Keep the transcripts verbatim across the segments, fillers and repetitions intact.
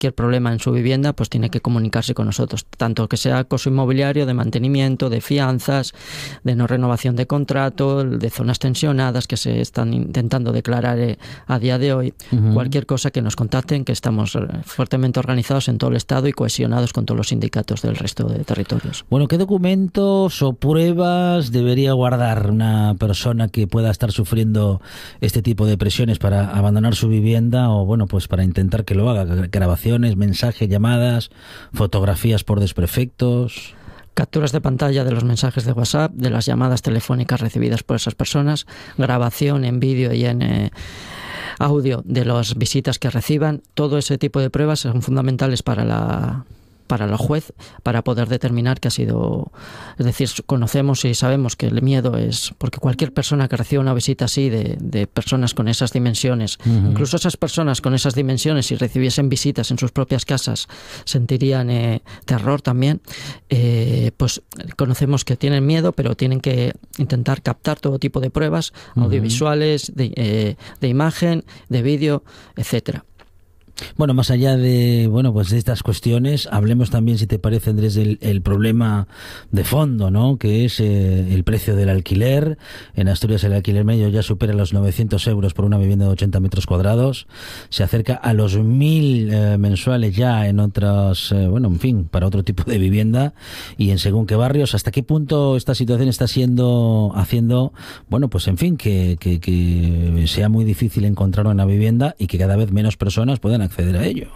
cualquier problema en su vivienda, pues tiene que comunicarse con nosotros, tanto que sea acoso inmobiliario, de mantenimiento, de fianzas, de no renovación de contrato, de zonas tensionadas que se están intentando declarar eh, a día de hoy. Uh-huh. Cualquier cosa que nos contacten, que estamos fuertemente organizados en todo el Estado y cohesionados con todos los sindicatos del resto de territorios. Bueno, ¿qué documentos o pruebas debería guardar una persona que pueda estar sufriendo este tipo de presiones para abandonar su vivienda o, bueno, pues para intentar que lo haga? Grabaciones, mensajes, llamadas, fotografías por desperfectos... Capturas de pantalla de los mensajes de WhatsApp, de las llamadas telefónicas recibidas por esas personas, grabación en vídeo y en eh, audio de las visitas que reciban. Todo ese tipo de pruebas son fundamentales para la... para el juez, para poder determinar que ha sido, es decir, conocemos y sabemos que el miedo es, porque cualquier persona que reciba una visita así de, de personas con esas dimensiones, uh-huh. incluso esas personas con esas dimensiones, si recibiesen visitas en sus propias casas, sentirían eh, terror también, eh, pues conocemos que tienen miedo, pero tienen que intentar captar todo tipo de pruebas, uh-huh. audiovisuales, de, eh, de imagen, de vídeo, etcétera. Bueno, más allá de bueno pues de estas cuestiones, hablemos también, si te parece, Andrés, del el problema de fondo, ¿no? Que es eh, el precio del alquiler. En Asturias el alquiler medio ya supera los novecientos euros por una vivienda de ochenta metros cuadrados. Se acerca a los mil eh, mensuales ya en otras, eh, bueno, en fin, para otro tipo de vivienda y en según qué barrios. ¿Hasta qué punto esta situación está siendo, haciendo, bueno, pues en fin, que, que, que sea muy difícil encontrar una vivienda y que cada vez menos personas puedan acceder a ello?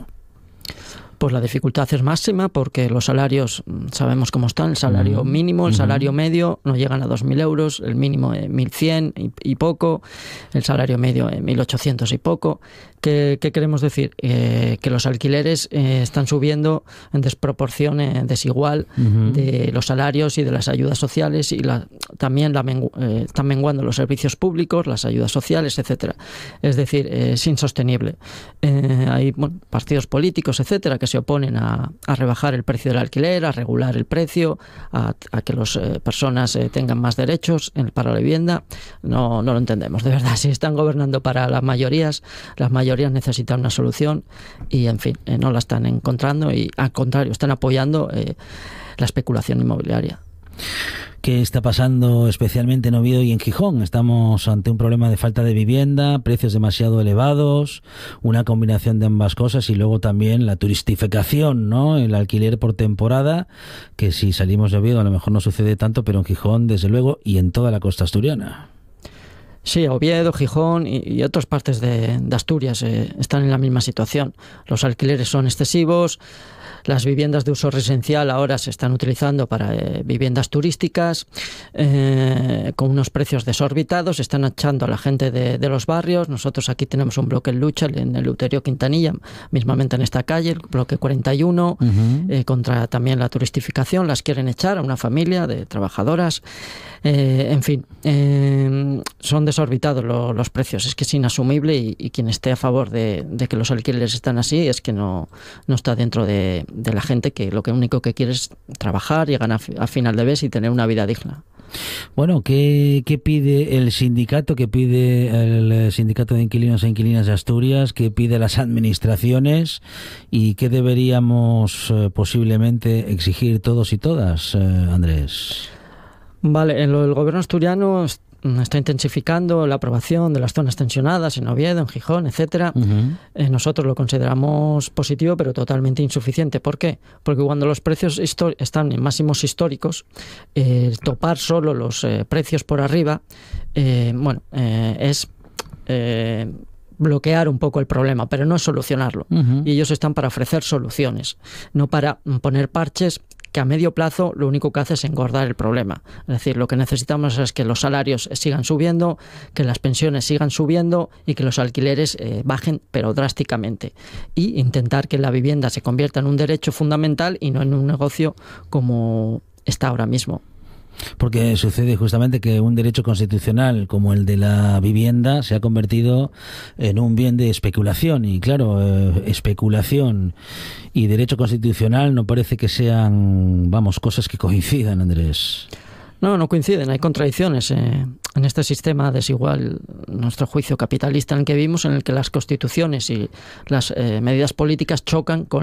Pues la dificultad es máxima porque los salarios, sabemos cómo están, el salario uh-huh. mínimo, el uh-huh. salario medio no llegan a dos mil euros, el mínimo eh, mil cien y, y poco, el salario medio eh, mil ochocientos y poco. ¿Qué, qué queremos decir? Eh, que los alquileres eh, están subiendo en desproporción eh, desigual uh-huh. de los salarios y de las ayudas sociales y la, también la mengu- eh, están menguando los servicios públicos, las ayudas sociales, etcétera. Es decir, eh, es insostenible. Eh, hay bueno, partidos políticos, etcétera, que se oponen a, a rebajar el precio del alquiler, a regular el precio, a, a que las eh, personas eh, tengan más derechos en, para la vivienda. No, no lo entendemos, de verdad. Si están gobernando para las mayorías, las mayorías necesitan una solución y, en fin, eh, no la están encontrando y, al contrario, están apoyando eh, la especulación inmobiliaria. ¿Qué está pasando especialmente en Oviedo y en Gijón? Estamos ante un problema de falta de vivienda, precios demasiado elevados, una combinación de ambas cosas y luego también la turistificación, ¿no? El alquiler por temporada, que si salimos de Oviedo a lo mejor no sucede tanto, pero en Gijón desde luego y en toda la costa asturiana. Sí, Oviedo, Gijón y, y otras partes de, de Asturias eh, están en la misma situación. Los alquileres son excesivos. Las viviendas de uso residencial ahora se están utilizando para eh, viviendas turísticas eh, con unos precios desorbitados. Están echando a la gente de, de los barrios. Nosotros aquí tenemos un bloque en lucha en el Eleuterio Quintanilla, mismamente en esta calle, el bloque cuarenta y uno, uh-huh. eh, contra también la turistificación. Las quieren echar a una familia de trabajadoras. Eh, en fin, eh, son desorbitados lo, los precios. Es que es inasumible y, y quien esté a favor de, de que los alquileres están así es que no, no está dentro de de la gente que lo que único que quiere es trabajar, llegar a, a final de mes y tener una vida digna. Bueno, ¿qué, qué pide el sindicato? ¿Qué pide el sindicato de inquilinos e inquilinas de Asturias? ¿Qué pide las administraciones? ¿Y qué deberíamos eh, posiblemente exigir todos y todas, eh, Andrés? Vale, el, el gobierno asturiano está intensificando la aprobación de las zonas tensionadas en Oviedo, en Gijón, etcétera. Uh-huh. Eh, nosotros lo consideramos positivo, pero totalmente insuficiente. ¿Por qué? Porque cuando los precios histor- están en máximos históricos, eh, topar solo los eh, precios por arriba, eh, bueno, eh, es eh, bloquear un poco el problema, pero no es solucionarlo. Uh-huh. Y ellos están para ofrecer soluciones, no para poner parches que a medio plazo lo único que hace es engordar el problema. Es decir, lo que necesitamos es que los salarios sigan subiendo, que las pensiones sigan subiendo y que los alquileres eh, bajen, pero drásticamente. Y intentar que la vivienda se convierta en un derecho fundamental y no en un negocio como está ahora mismo. Porque sucede justamente que un derecho constitucional como el de la vivienda se ha convertido en un bien de especulación y claro, eh, especulación y derecho constitucional no parece que sean, vamos, cosas que coincidan, Andrés. No, no coinciden, hay contradicciones eh, en este sistema desigual, nuestro juicio capitalista en el que vivimos, en el que las constituciones y las eh, medidas políticas chocan con